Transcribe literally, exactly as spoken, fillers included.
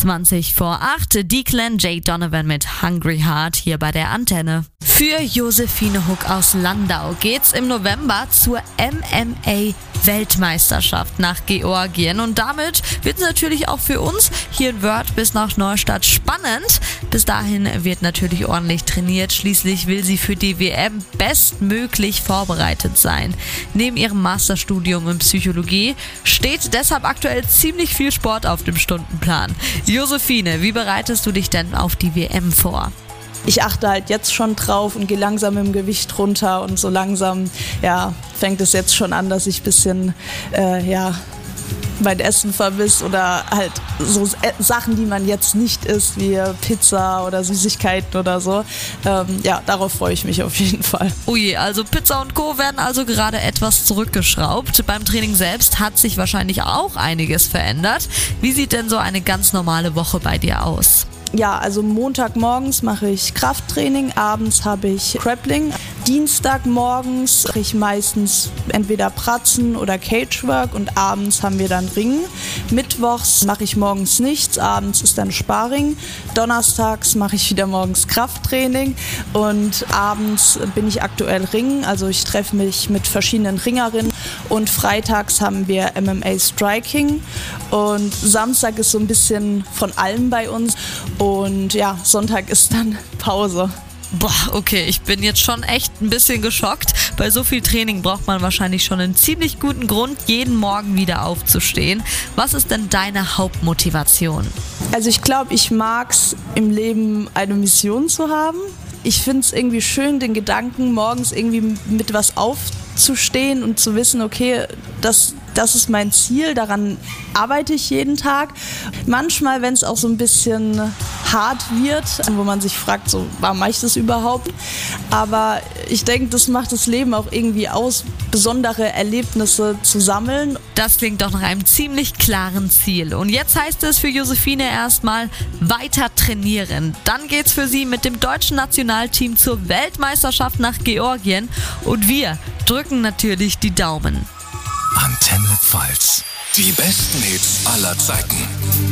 zwanzig vor acht. Declan J. Donovan mit Hungry Heart hier bei der Antenne. Für Josephine Hook aus Landau geht's im November zur M M A-Weltmeisterschaft nach Georgien. Und damit wird es natürlich auch für uns hier in Wörth bis nach Neustadt spannend. Bis dahin wird natürlich ordentlich trainiert. Schließlich will sie für die W M bestmöglich vorbereitet sein. Neben ihrem Masterstudium in Psychologie steht deshalb aktuell ziemlich viel Sport auf dem Stundenplan. Josephine, wie bereitest du dich denn auf die W M vor? Ich achte halt jetzt schon drauf und gehe langsam im Gewicht runter und so langsam ja, fängt es jetzt schon an, dass ich ein bisschen äh, ja, mein Essen vermisse oder halt so Sachen, die man jetzt nicht isst, wie Pizza oder Süßigkeiten oder so. Ähm, ja, darauf freue ich mich auf jeden Fall. Ui, also Pizza und Co. werden also gerade etwas zurückgeschraubt. Beim Training selbst hat sich wahrscheinlich auch einiges verändert. Wie sieht denn so eine ganz normale Woche bei dir aus? Ja, also Montagmorgens mache ich Krafttraining, abends habe ich Grappling. Dienstagmorgens mache ich meistens entweder Pratzen oder Cagework und abends haben wir dann Ringen. Mittwochs mache ich morgens nichts, abends ist dann Sparring. Donnerstags mache ich wieder morgens Krafttraining und abends bin ich aktuell Ringen. Also ich treffe mich mit verschiedenen Ringerinnen und freitags haben wir M M A Striking und Samstag ist so ein bisschen von allem bei uns. Und ja, Sonntag ist dann Pause. Boah, okay, ich bin jetzt schon echt ein bisschen geschockt. Bei so viel Training braucht man wahrscheinlich schon einen ziemlich guten Grund, jeden Morgen wieder aufzustehen. Was ist denn deine Hauptmotivation? Also ich glaube, ich mag es im Leben, eine Mission zu haben. Ich finde es irgendwie schön, den Gedanken, morgens irgendwie mit was aufzustehen und zu wissen, okay, das, das ist mein Ziel, daran arbeite ich jeden Tag. Manchmal, wenn es auch so ein bisschen hart wird, wo man sich fragt, so, warum mache ich das überhaupt? Aber ich denke, das macht das Leben auch irgendwie aus, besondere Erlebnisse zu sammeln. Das klingt doch nach einem ziemlich klaren Ziel. Und jetzt heißt es für Josephine erstmal weiter trainieren. Dann geht's für sie mit dem deutschen Nationalteam zur Weltmeisterschaft nach Georgien. Und wir drücken natürlich die Daumen. Antenne Pfalz. Die besten Hits aller Zeiten.